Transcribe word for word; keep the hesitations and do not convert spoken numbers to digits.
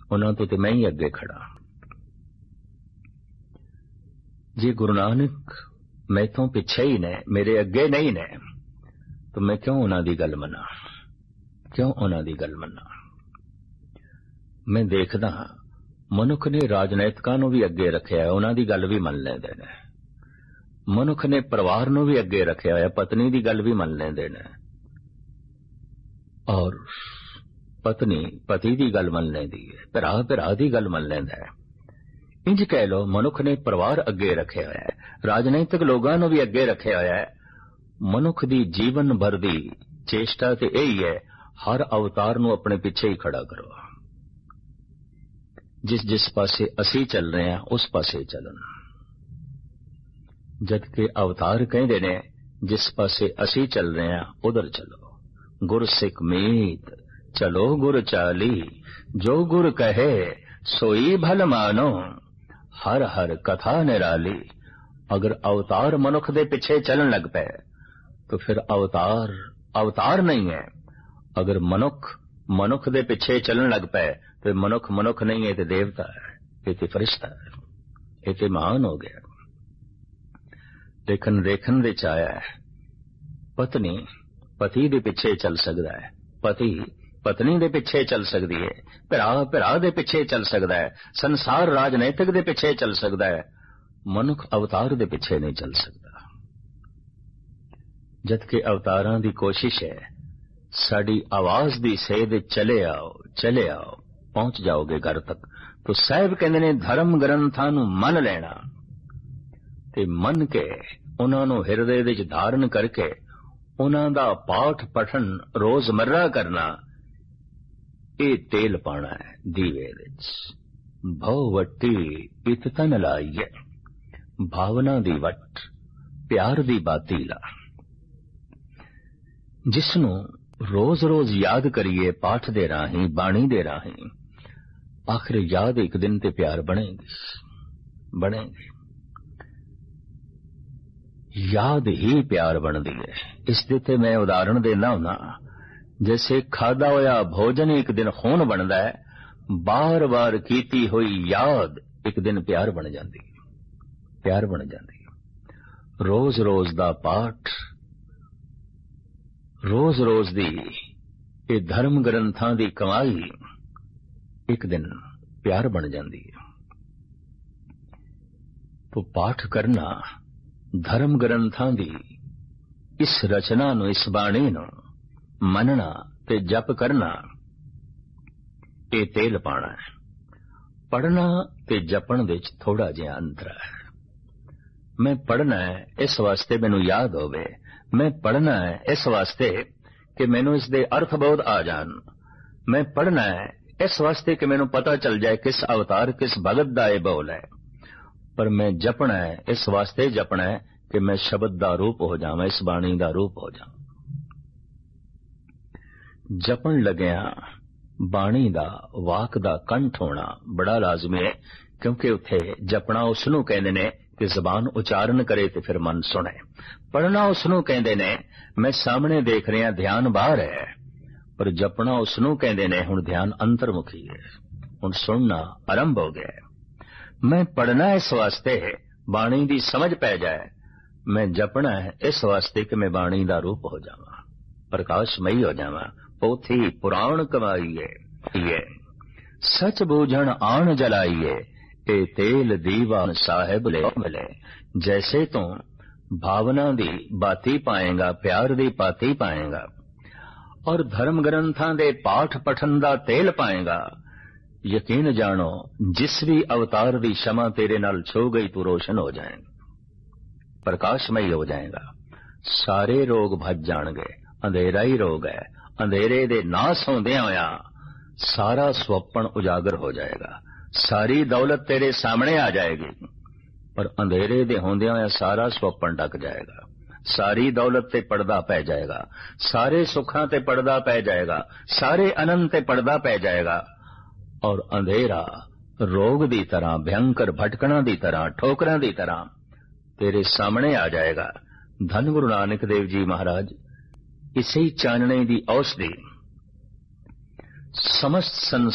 उन्हां तो ते मैं ही अगे खड़ा। जे गुरु नानक मैथों पिछे ही ने, मेरे अगे नहीं ने, तो मैं क्यों उन्हां दी गल मना, क्यों उन्हां दी गल मना। मैं देखदा मनुख ने राजनीतिकां नूं भी अगे रखिया है, उन्हां दी गल भी मन लैंदे ने। मनुख ने परिवार नूं भी अगे रखिया है, पत्नी दी गल भी मन लैंदे ने, और पत्नी पति दी गल मन लैंदी है, भरा भरा दी गल मन लैंदा है। इंज कह लो मनुख ने परिवार अगे रखे होया है, राजनीतिक लोगों नूं भी अगे रखे होया है। मनुख दी जीवन भर दी चेष्टा ते यही है, हर अवतार नूं अपने पिछे ही खड़ा करो। जिस जिस पासे असी चल रहे हैं उस पासे चलन, जबकि अवतार कहते ने जिस पासे असी चल रहे हैं उधर चलो। गुर सिख मीत चलो गुर चाली, जो गुर कहे सोई भल मानो, हर हर कथा निराली। अगर अवतार मनुख दे पिछे चलन लग पे तो फिर अवतार अवतार नहीं है। अगर मनुख मनुख दे पिछे चलन लग पे तो मनुख मनुख नहीं है, तो देवता है, ये तो फरिश्ता है, ये तो महान हो गया। देखन देखन दे चाया है, पत्नी पति दे पिछे चल सकता है, पति पत्नी दे पिछे चल सकती है, भरा भरा दे पिछे चल सकता है, संसार राजनीतिक दे पिछे चल सकता है, मनुख अवतार दे पिछे नहीं चल सकता। जबकि अवतारां दी कोशिश है साड़ी आवाज दी सेध चले आओ चले आओ, पहुंच जाओगे घर तक। तो साहिब कहंदे ने धर्म ग्रंथां नूं मन लेना ते मन के उन्हां नूं हिरदे विच धारण करके उन्हां दा पाठ पठन रोजमर्रा करना, ये तेल पाना है दीवे विच। भव वट्टी इत तन लाइए, भावना दी वट प्यार दी बाती ला। जिसनूं रोज रोज याद करिए पाठ दे राही बाणी दे राही, आखिर याद एक दिन ते प्यार बनेगी बनेगी याद ही प्यार बनती है। इसके ते मैं उदाहरण देना हुना, जैसे खादा होया भोजन एक दिन खून बनता है, बार बार कीती हुई याद एक दिन प्यार बन जाती है, प्यार बन जाती है। रोज रोज दा पाठ, रोज रोज दी ये धर्म ग्रंथां दी कमाई एक दिन प्यार बन जाती है। तो पाठ करना धर्म ग्रंथां दी इस रचना नूं, इस बाणी नूं मनना ते जप करना, ये तेल पाना है। पढ़ना ते जपण विच थोड़ा जिहा अंतर है। मैं पढ़ना है इस वास्ते मैनू याद होवे, मैं पढ़ना है इस वास्ते कि मैनू इसदे अर्थ बोध आ जान, मैं पढ़ना है इस वास्ते कि मैनू पता चल जाए किस अवतार किस भगत दा ये बोल है। पर मैं जपना है इस वास्ते जपना है कि मैं शब्द दा रूप हो जावां, इस बाणी दा रूप हो जावां। जपन लग्या बाणी दा वाक दा कंठ होना बड़ा लाजमी है, क्योंकि उत्थे जपना उसनू कहंदे ने कि जबान उचारण करे ते फिर मन सुने। पढ़ना उसनू कहंदे ने मैं सामने देख रहा ध्यान बाहर है, पर जपना उसनू कहंदे ने हुण ध्यान अंतर्मुखी है, हुण सुनना आरंभ हो गया है। मैं पढ़ना इस वास्ते बाणी दी समझ पै जाए, मैं जपना है इस वास्ते कि मैं बाणी दा रूप हो जावां, प्रकाशमयी हो जावां। पोथी पुराण कमाईए, ये सच बूझण आण जलाइए, ए तेल दीवान साहिब ले मिले। जैसे तू भावना दी बाती पाएगा, प्यार दी पाती पाएगा, और धर्म ग्रंथां दे पाठ पठन दा तेल पाएगा, यकीन जानो जिस भी अवतार दी क्षमा तेरे नाल छो गई तू रोशन हो जाएगा, प्रकाशमयी हो जाएगा। सारे रोग भज जाणगे, अंधेरा ही रोग है। अंधेरे दे नास होंदे होया सारा स्वप्न उजागर हो जाएगा, सारी दौलत तेरे सामने आ जाएगी, पर अंधेरे दे होंदे होया सारा स्वप्न ढक जाएगा, सारी दौलत ते पर्दा पै जाएगा, सारे सुखां ते पर्दा पै जाएगा, सारे आनंद ते पर्दा पै जाएगा, और अंधेरा रोग दी तरह, भयंकर भटकना दी तरह, ठोकरां दी तरह तेरे सामने आ जाएगा। धन गुरु नानक देव जी महाराज इसी चानने दी औषधि समस्त